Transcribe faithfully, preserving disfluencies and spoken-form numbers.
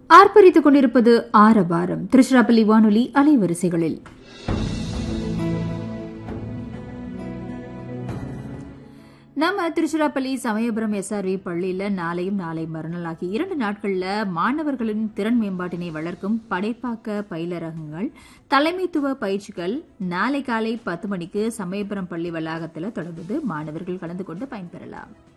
ஆர்ப்பரித்துக் கொண்டிருப்பது ஆரவாரம் திருச்சிராப்பள்ளி வானொலி அலைவரிசைகளில். நம்ம திருச்சிராப்பள்ளி சமயபுரம் எஸ்ஆர்வி பள்ளியில நாளையும் நாளை மறுநாள் ஆகிய இரண்டு நாட்கள்ல மாணவர்களின் திறன் மேம்பாட்டினை வளர்க்கும் படைப்பாக்க பயிலரங்கங்கள், தலைமைத்துவ பயிற்சிகள் நாளை காலை பத்து மணிக்கு சமயபுரம் பள்ளி வளாகத்தில் தொடங்குது. மாணவர்கள் கலந்து கொண்டு பயன்பெறலாம்.